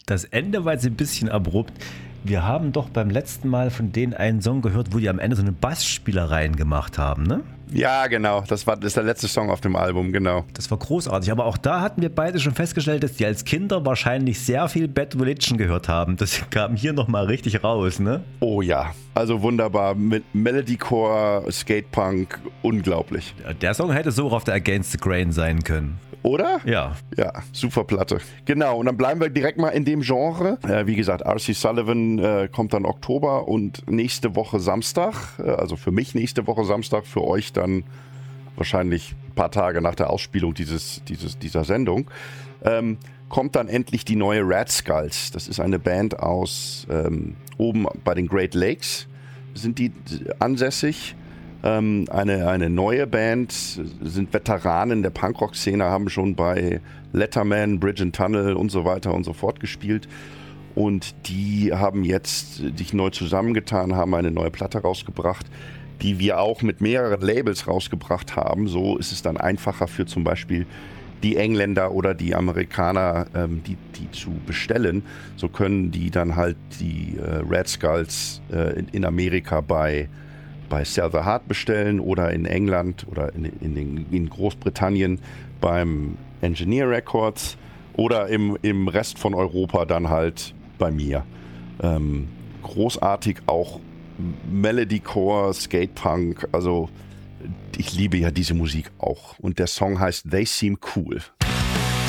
Das Ende war jetzt ein bisschen abrupt. Wir haben doch beim letzten Mal von denen einen Song gehört, wo die am Ende so eine Bassspielereien gemacht haben, ne? Ja, genau. Das ist der letzte Song auf dem Album, genau. Das war großartig. Aber auch da hatten wir beide schon festgestellt, dass die als Kinder wahrscheinlich sehr viel Bad Religion gehört haben. Das kam hier nochmal richtig raus, ne? Oh ja, also wunderbar. Mit Melodycore, Skatepunk, unglaublich. Der Song hätte so auf der Against the Grain sein können. Oder? Ja. Ja, super Platte. Genau, und dann bleiben wir direkt mal in dem Genre. Wie gesagt, R.C. Sullivan kommt dann Oktober und nächste Woche Samstag, also für mich nächste Woche Samstag, für euch dann wahrscheinlich ein paar Tage nach der Ausspielung dieser Sendung, kommt dann endlich die neue Radskulls. Das ist eine Band aus oben bei den Great Lakes, sind die ansässig. Eine neue Band, sind Veteranen der Punkrock-Szene, haben schon bei Letterman, Bridge and Tunnel und so weiter und so fort gespielt. Und die haben jetzt sich neu zusammengetan, haben eine neue Platte rausgebracht, die wir auch mit mehreren Labels rausgebracht haben. So ist es dann einfacher für zum Beispiel die Engländer oder die Amerikaner, die zu bestellen. So können die dann halt die Radskulls in Amerika bei Sell the Heart bestellen oder in England oder in Großbritannien beim Engineer Records oder im Rest von Europa dann halt bei mir. Großartig auch Melodycore, Skatepunk, also ich liebe ja diese Musik auch. Und der Song heißt They Seem Cool.